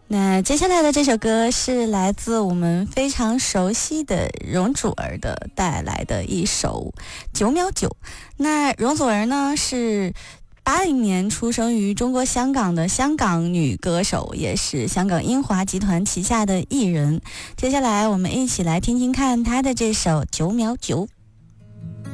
那接下来的这首歌是来自我们非常熟悉的容祖儿的带来的一首9秒9。那容祖儿呢是80年出生于中国香港的香港女歌手，也是香港英华集团旗下的艺人。接下来我们一起来听听看她的这首9秒9。